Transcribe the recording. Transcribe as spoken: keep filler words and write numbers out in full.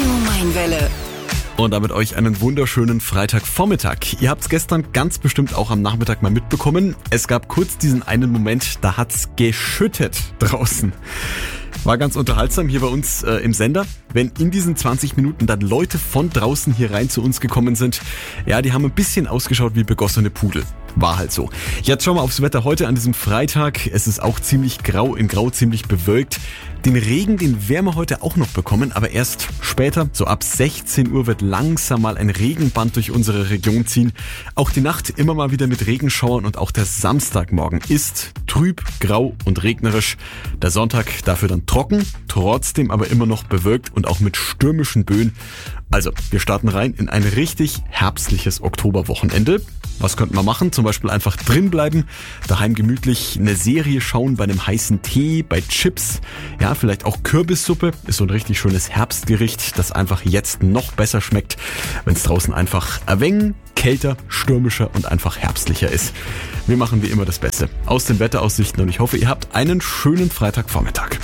Radio Mainwelle. Und damit euch einen wunderschönen Freitagvormittag. Ihr habt es gestern ganz bestimmt auch am Nachmittag mal mitbekommen. Es gab kurz diesen einen Moment, da hat's geschüttet draußen. War ganz unterhaltsam hier bei uns äh, im Sender, wenn in diesen zwanzig Minuten dann Leute von draußen hier rein zu uns gekommen sind. Ja, die haben ein bisschen ausgeschaut wie begossene Pudel. War halt so. Jetzt schauen wir aufs Wetter heute an diesem Freitag. Es ist auch ziemlich grau, in grau ziemlich bewölkt. Den Regen, den werden wir heute auch noch bekommen, aber erst später. So ab sechzehn Uhr wird langsam mal ein Regenband durch unsere Region ziehen. Auch die Nacht immer mal wieder mit Regenschauern und auch der Samstagmorgen ist trüb, grau und regnerisch. Der Sonntag dafür dann trocken, trotzdem aber immer noch bewölkt und auch mit stürmischen Böen. Also, wir starten rein in ein richtig herbstliches Oktoberwochenende. Was könnten wir machen? Zum Beispiel einfach drin bleiben, daheim gemütlich eine Serie schauen, bei einem heißen Tee, bei Chips. Ja, vielleicht auch Kürbissuppe ist so ein richtig schönes Herbstgericht, das einfach jetzt noch besser schmeckt, wenn es draußen einfach ein wenig kälter, stürmischer und einfach herbstlicher ist. Wir machen wie immer das Beste aus den Wetteraussichten und ich hoffe, ihr habt einen schönen Freitagvormittag.